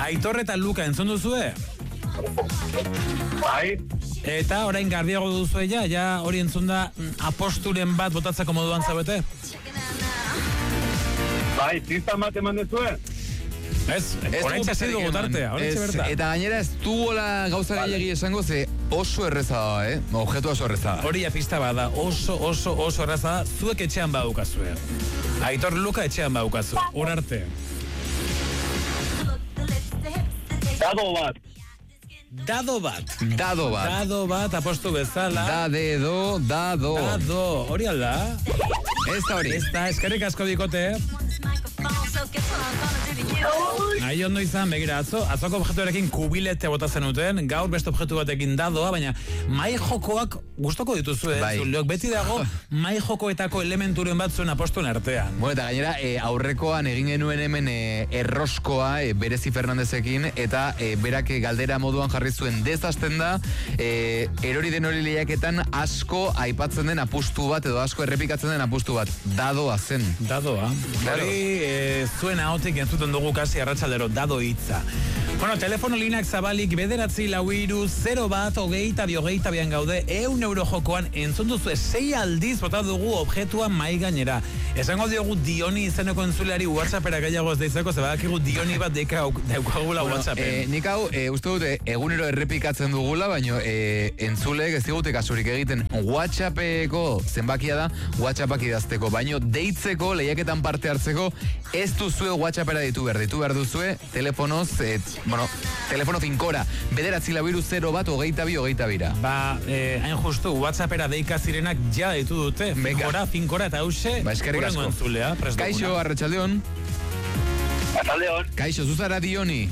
Aitor eta Luka entzun duzue? Bai. Eta orain garbiago duzue ja hori entzun da aposturen bat botatzeko moduan zaudete? Bai, ziztan bat eman duzue? Ez, orain txasi dugu tartea, eta gainera ez duola gauza gehiagi esango, ze oso erreza da, Objetu oso erreza da. Hori pista bada, oso erreza da, zuek etxean badukazue. Aitor Luka etxean badukazu, hor arte. Dado bat, apostu bezala. Dado. Hori alda? Ez da hori. Ez da, eskerrik asko bikote. Nahi ondo izan, begira, atzoko objektuarekin kubilete botatzen uten, gaur beste objektu batekin dadoa, baina mai jokoak gustoko dituzu, zuleok, beti dago mai jokoetako elementuren bat zuen apostuen artean. Bueno, eta gainera, aurrekoan egin genuen hemen erroskoa Berezi Fernandezekin, eta berak galdera moduan jarri zuen dezazten da, erori den hori lehiaketan asko aipatzen den apustu bat, edo asko errepikatzen den apustu bat, dadoa zen. Dadoa. Hori zuen ahotik entzuten dugu kasi arratsaldero, dado hitza. Bueno, telefono linak zabalik 9-0-1-22-22 gaude, 100 euro jokoan entzun duzu 6 aldiz bota dugu objektua mai gainera. Esango diogu Dioni izeneko entzuleari WhatsAppera gehiago ez deizeko, ze badakigu Dioni bat daukagula WhatsAppen. Nik hau, uste dute, egunero errepikatzen dugula, baino entzuleek ez digute kasurik egiten WhatsAppeko zenbakia da, WhatsAppak idazteko, baino deitzeko, lehiaketan parte hartzeko, ez duzue WhatsAppera ditu behar duzue, telefonoz, telefono finkora, 9-0-1-22-22. Ba, hain justu, WhatsAppera deika zirenak ja ditu dute, finkora eta hause, eskerrik asko. Entzulea, Kaixo, arratsaldeon. Arratsaldeon. Kaixo, zuzara Dioni.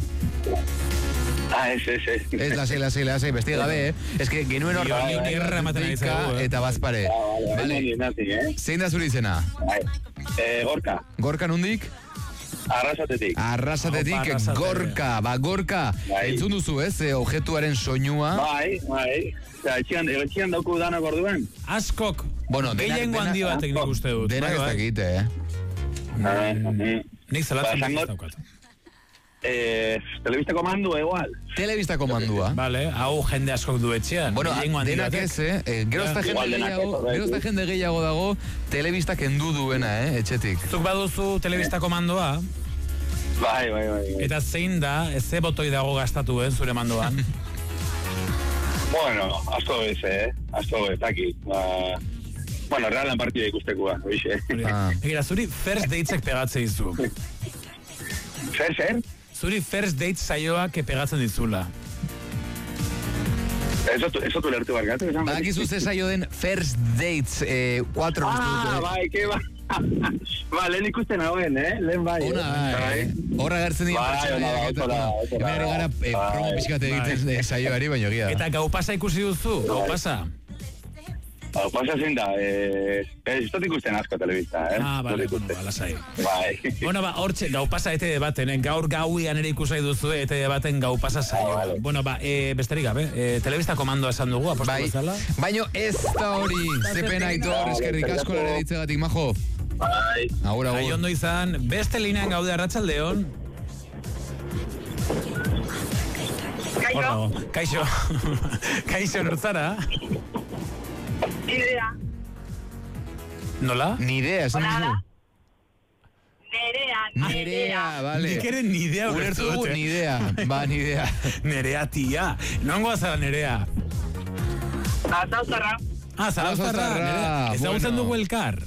Ez, lasei, besti gabe, Ez que genuen horra eta bazpare. Zein da zuri izena? Gorka nondik? Arrasatetik, Gorka. Gorka, entzun duzu, objektuaren soinua. Bai. Etxian dauku danak orduen. Askok, gehiengo handi batek nik uste dut. Denak ez dakite, Nik zelatzen ez daukat. Telebista komandua igual. Telebista komandua. Vale, hau jende askok du etxean. Bueno, denak ez, gero ez da jende gehiago dago telebista kendu duena, etxetik. Zuk baduzu telebista komandoa? Bai. Eta zein da, ze botoi dago gastatu, zure mandoan? Bueno, asko bez, taki. Bueno, realan partida ikustekoa, oixe. Egira, zuri first datesek pegatze dizu. Zer? Zuri first dates saioak pegatzen dizula. Eso tu lertu barkatu. Badakizu ze saio den first dates 4. Bai, ke ba. Ba, lehen ikusten hauen, lehen bai. Horra gertzen dira pertsonaiak. Hemen ari gara promo pixkat egiten saioari, baino gira. Eta gaupasa ikusi duzu, gaupasa? Gaupasa zein da, ez dut ikusten asko telebista, Bale, lasai. Bai. Bueno, hortxe, gaupasa ETV baten, gaur gauian ere ikusai duzu ETV baten gaupasa saioa. Bueno, besterik gabe, telebista komandoa esan dugu, apostu bezala. Baino ez da hori, zepen Aitor, eskerrik asko lere ditzegatik, majo. Bai. Agur. Bai, ondo izan, beste linean gaude arratsaldeon. Kaixo. Kaixo, nortzara? Nidea. Nola? Nidea, esan duzu. Nerea, vale. Nik ere nidea ulertu dut. Nidea. Nerea, tia. Nongo azara Nerea? Zarauztarra. Zarauztarra, Nerea. Ez dagoetan dugu elkar?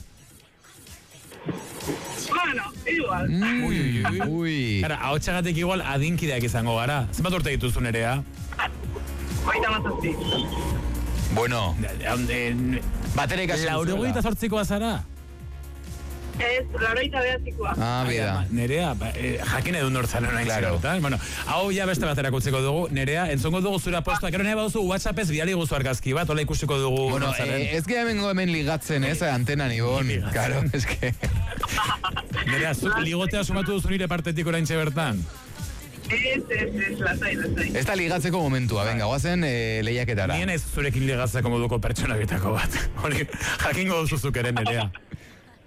Bueno, igual. Ui. Gara, hau txagatik igual adinkideak izango gara. Zenbat urte dituzu Nerea? 37. Bueno. Batere ikasi duzula. 88koa zara? Ez, 89koa. Bida. Nerea, jakin edu nortzan honain zerotan. Bueno, hau ja beste baterak utziko dugu. Nerea, entzongo dugu zure apostoa. Gero nahi baduzu WhatsAppez bidali guzu argazki bat, hola ikusiko dugu. Bueno, ez que hemen ligatzen, antenan ibon. Claro, ez que... Nerea, ligotea sumatu duzu nire partetik oraintxe bertan? Ez, lasai. Ez da ligatzeko momentua, venga, guazen lehiaketara. Nien ez zurekin ligatzeko moduko pertsona bitako bat. Hori, jakingo duzuzuk ere, Nerea.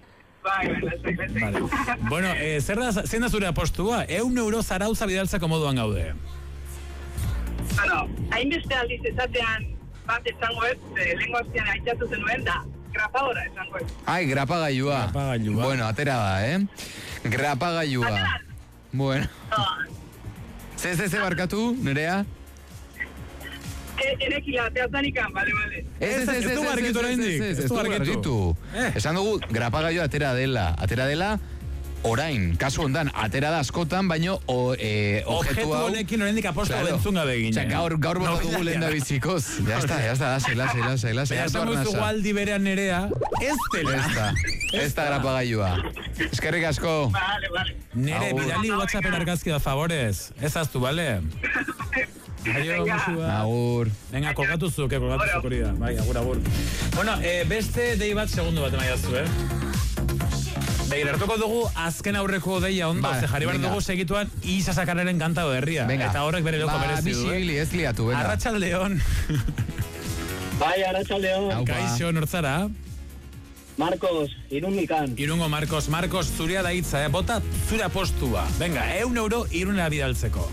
Bai, Vale. Bueno, zein da zure apostua? €1 Zarauza bidaltzeko moduan gaude. Bueno, hainbeste aldiz ezatean bat esango ez, lehenko aztean aitzatu zenuen da, grapagora esango ez. Ai, grapagailua. Bueno, atera da, Grapagailua. Atera. Bueno. Ze barkatu, Nerea? Erekila, teatanikan, bale. Ez du gargitu oraindik. Ez du gargitu. Esan dugu, grapagailua atera dela, orain, kasu hondan, atera da askotan, baino objektu honekin oraindik aposto bentzun gabe egin. Gaur bota dugu lehen da bizikoz. Ya está, lasai. Esan guzu gualdi berean Nerea, ez dela. Ez da grapagailua. Eskerrik asko. Vale. Nere, bidali WhatsAppen argazki da favorez. Ez aztu, bale? Aio, musua. Agur. Venga, kolgatu zuk hori da. Bai, agur. Bueno, beste dei bat segundu bat emaiazu, Begira, hartuko dugu azken aurreko deia ondo, ze jarri behar dugu segituan Isasakararen kanta herria. Eta horrek bere loko berezi du, Bixibili, ez liatu, venga. Arratsaldeon. Bai, arratsaldeon. Kaixo, nortzara? Marcos, Irundikan. Irungo Marcos, zuria da hitza, bota zure apostua. Venga, €1 Irunera bidaltzeko.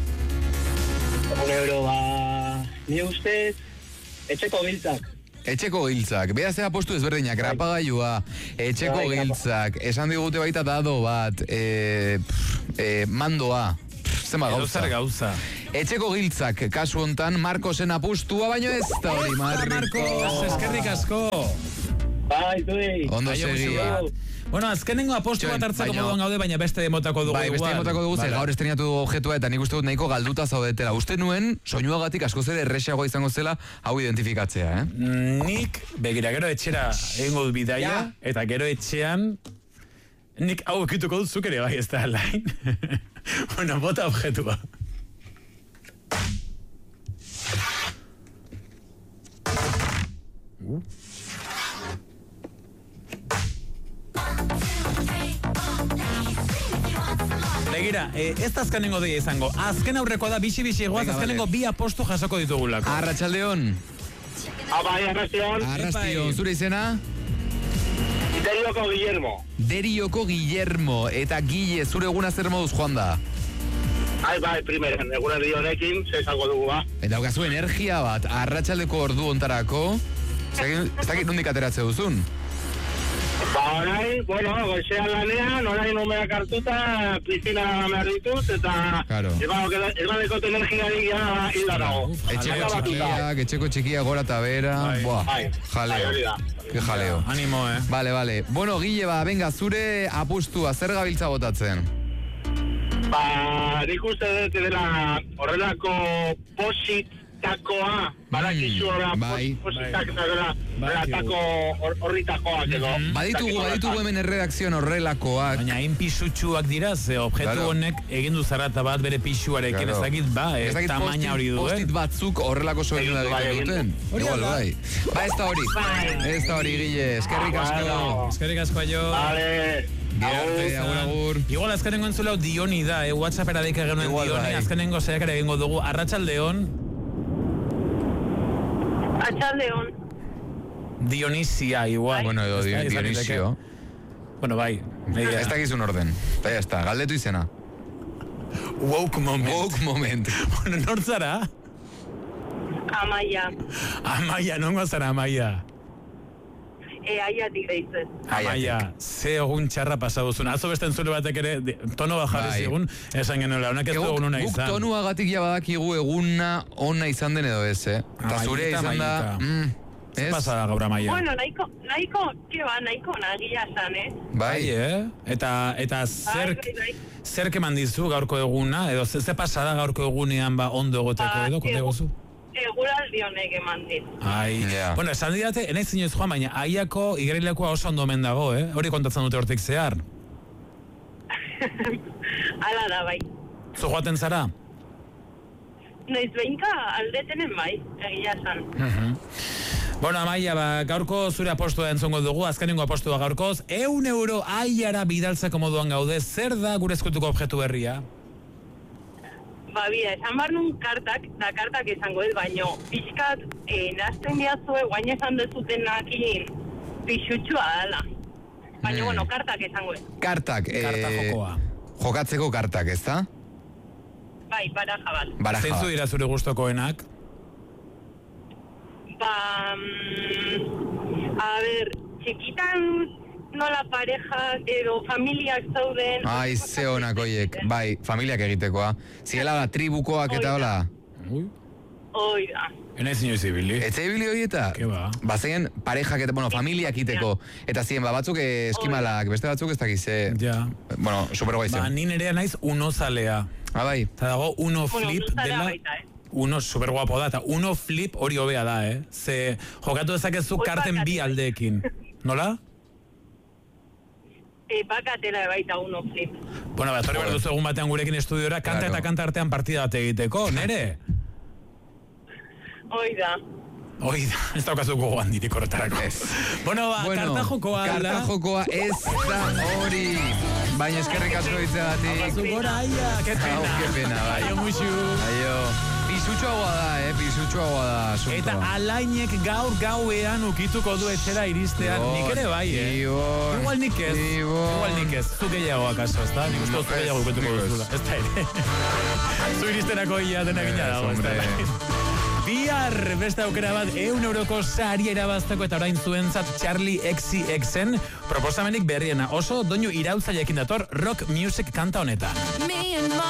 €1, ni ustez, etxeko giltzak. Etxeko giltzak, beha ze apostu ezberdinak, grapagailua, etxeko giltzak, esan digute baita dado bat, mandoa, zema gauza. Etxeko giltzak, kasu hontan, Marcosen apostua, baino ez da hori, Marcos, eskerrik asko. Bai, zuei. Ondo segi. Bueno, azkenengo apostu bat hartzeko moduan gaude, baina beste demotako dugu. Bai, beste demotako dugu, gaur estrenatu dugu objektua eta nik uste dut nahiko galduta zaudetela. Uste nuen, soinuagatik askoz ere erresagoa izango zela hau identifikatzea, Nik, begira, gero etxera egingo dut bidaia, eta gero etxean, nik hau ekituko dut zuk ere bai, ez da lain. Bueno, bota objektua. Begira, ez da azkenengo deia izango. Azken aurrekoa da, bixi egoaz, azkenengo bi aposto jasoko ditugulako. Arratsaldeon. Bai, Arrastion, zure izena? Derioko Guillermo. Eta Guille, zure eguna zer moduz joan da? Bai, primeren, eguraldi honekin, izango dugu, ba. Eta daukazu energia bat, arratsaldeko ordu ontarako, ez dakit nondik ateratze duzun? Ba, orain, goizean lanean, orain umeak hartuta, piscina behar ditut, eta ez badekot energiarik hilda dago. Etxeko txikia gora eta bera, jaleo. Que jaleo. Animo, Vale. Bueno, Guille, venga, zure apustua, zer gabiltza botatzen? Ba, nik uste dut dela horrelako positakoa, badakizu positakoa, horritakoak edo. Baditugu hemen erredakzioan horrelakoak. Baina hain pisutsuak dira, ze objektu honek egin du zarata bat bere pisuarekin, ez dakit, tamaina hori du, Postit batzuk horrelako soinu da egiten duten. Igual, bai. Ba, ez da hori, Guille, eskerrik asko. Eskerrik asko, aio. Vale. Agur. Igual azkenengo entzulau Dioni da, WhatsAppera deika genuen Dioni, azkenengo zeakara egingo dugu. Arratsaldeon. Arratsaldeon. Dionisia, igual. Bueno, edo Dionisio. Bueno, bai. Ez dakizun orden. Eta ya galdetu izena. Woke moment. Bueno, nortzara? Amaia, nongo zara Amaia? Aiatik deitzen. Amaia, ze egun txarra pasaduzun. Atzo beste entzule batek ere, tono bajarri zigun, esan genuela, honak ez du egun una izan. Guk tonuagatik ja badakigu eguna ona izan den edo ez, Eta zure izan da... Ez pasada gaur Amaia. Bueno, nahiko nagia zan, Bai, Eta zer keman dizu gaurko eguna, edo ze pasada gaurko egunean ondo egoteko edo, konde gozu? Eguraldi honek eman dit. Bueno, esan didate, enaiz zinez joan, baina aiako igerilekoa oso ondo omen dago, Hori kontatzen dute hortik zehar. Ala da, bai. Zu joaten zara? Noiz behinka aldetenen bai, egia zan. Bueno, Amaia, gaurko zure apostua entzongo dugu, azkenengo apostua gaurkoz, €1 aiara bidaltzeko moduan gaude, zer da gure eskutuko objektu berria? Ba, bida, esan bar nun kartak izango ez, baino, pixkat, nazten diazue, guain esan dezutenakin, pixutxua dala. Baina, bueno, kartak esango. Kartak. Karta jokoa. Jokatzeko kartak, ez da? Bai, baraja bat. Zeintzu dira zure gustokoenak? A ber, txikitan nola pareja edo familiak zauden... Ai, ze honak oiek, bai, familiak egitekoa. Zirela tribukoak eta hola? Hoi da. Enaiz inoiz ibili. Etxe ibili horieta? Ke ba? Bazen parejak eta, familiak iteko. Eta ziren, batzuk eskimalak, beste batzuk ez dakize. Ja. Bueno, superguai zen. Ni nerea naiz uno zalea. Bai. Eta dago uno flip dela... Uno super guapo da, eta uno flip hori hobea da, Ze jokatu dezakezu karten bi aldeekin. Nola? Bakatela baita uno flip. Bueno, etorri behar duzu egun batean gurekin estudiora, kanta eta kanta artean partida bat egiteko, nere? Oida, ez daukazuko gogoan ditik horretarako. Bueno, karta jokoa. Karta jokoa ez da hori. Baina eskerrik asko ditzegatik. Azukora, aia, que pena. Que pena, bai. Aio, muixu. Aio. Pisutxoagoa da, pisutxoagoa da asuntoa. Eta alainek gaur gauean ukituko du etxera iristean, nik ere bai, Igual nik ez. Zu gehiago akaso, ez da? Nik uste zu gehiago ukituko duzula. Ez da ere. Zu iristenako ia denak ina dago, ez da. Bihar beste aukera bat €1 sari irabazteko eta orain zuentzat Charlie XCXen proposamenik berriena. Oso doinu iraultzaileekin dator rock music kanta honetan.